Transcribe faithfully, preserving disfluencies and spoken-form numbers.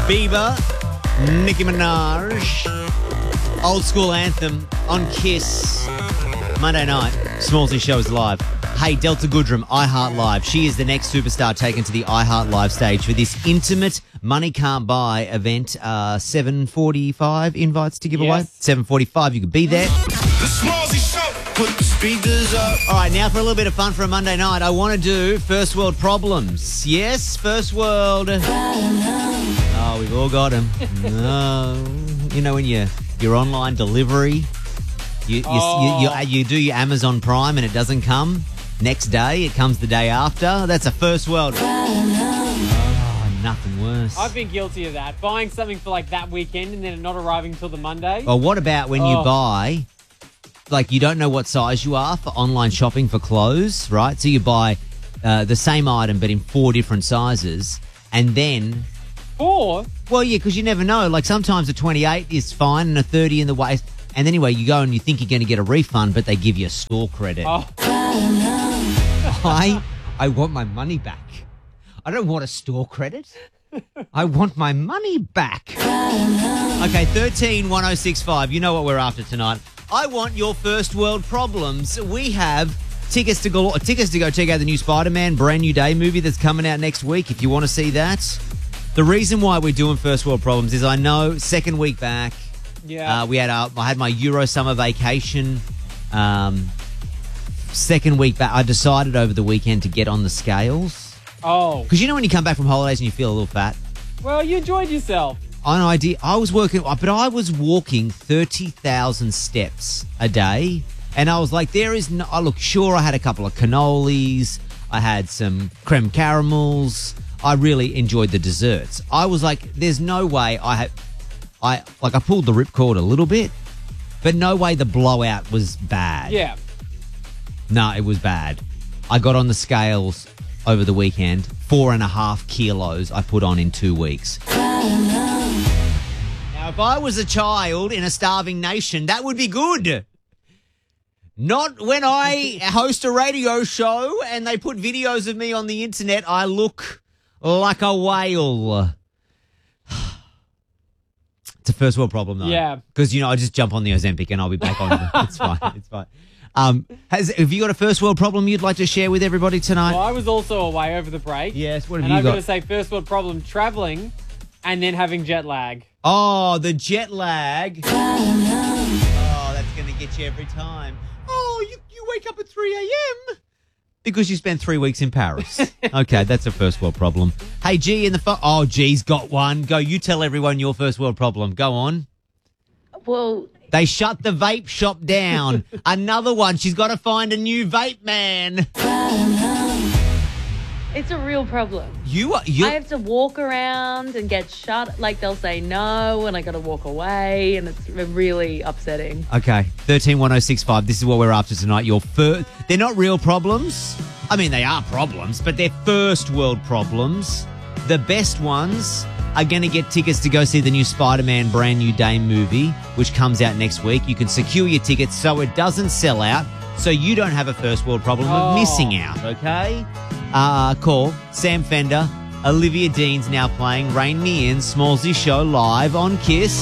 Bieber, Nicki Minaj, old school anthem on Kiss. Monday night, Smallsy Show is live. Hey, Delta Goodrum, iHeart Live. She is the next superstar taken to the iHeart Live stage for this intimate Money Can't Buy event. Uh, seven forty-five invites to give Yes. away. seven forty-five, you could be there. The Smallsy Show, put the speakers up. All right, now for a little bit of fun for a Monday night. I want to do first world problems. Yes, first world. Oh, we've all got them. No, you know when you your online delivery, you you, Oh. you, you you do your Amazon Prime and it doesn't come next day. It comes the day after. That's a first world. Oh, nothing worse. I've been guilty of that. Buying something for like that weekend and then it not arriving till the Monday. Well, what about when you Oh. buy, like you don't know what size you are for online shopping for clothes, right? So you buy uh, the same item but in four different sizes, and then, Or well, yeah, because you never know. Like sometimes a twenty-eight is fine and a thirty in the waist, and then anyway, you go and you think you're going to get a refund, but they give you a store credit. oh, I, I want my money back. I don't want a store credit. I want my money back. Okay, thirteen one oh six five. You know what we're after tonight. I want your first world problems. We have tickets to go tickets to go check out the new Spider-Man brand new day movie that's coming out next week if you want to see that. The reason why we're doing first world problems is I know second week back, yeah. uh, we had our, I had my Euro summer vacation. Um, second week back, I decided over the weekend to get on the scales. oh, Because you know when you come back from holidays and you feel a little fat? well, you enjoyed yourself. On idea, I was working, but I was walking thirty thousand steps a day. And I was like, there is no, I look, sure, I had a couple of cannolis. I had some creme caramels. I really enjoyed the desserts. I was like, there's no way I had, I, like I pulled the ripcord a little bit, but no way the blowout was bad. Yeah. No, it was bad. I got on the scales over the weekend. Four and a half kilos I put on in two weeks. Now, if I was a child in a starving nation, that would be good. Not when I host a radio show and they put videos of me on the internet. I look like a whale. It's a first world problem, though. Yeah. Because, you know, I just jump on the Ozempic and I'll be back on. It's fine. It's fine. Um, has have you got a first world problem you'd like to share with everybody tonight? Well, I was also away over the break. Yes, what have and you I've got? got to say, first world problem, traveling and then having jet lag. Oh, the jet lag. Oh, that's going to get you every time. Oh, you, you wake up at three a.m. because you spent three weeks in Paris. Okay, that's a first world problem. Hey, G in the phone. Oh, G's got one. Go, you tell everyone your first world problem. Go on. Well, They shut the vape shop down. Another one. She's got to find a new vape man. it's a real problem. You are... You, I have to walk around and get shut. Like, they'll say no, and I got to walk away, and it's really upsetting. Okay, thirteen one oh six five. This is what we're after tonight. Your first, they're not real problems. I mean, they are problems, but they're first world problems. The best ones are going to get tickets to go see the new Spider-Man brand new day movie, which comes out next week. You can secure your tickets so it doesn't sell out, so you don't have a first world problem of Oh. missing out, okay? Uh, call Sam Fender. Olivia Dean's now playing Rain Me In, Smallsy Show live on Kiss.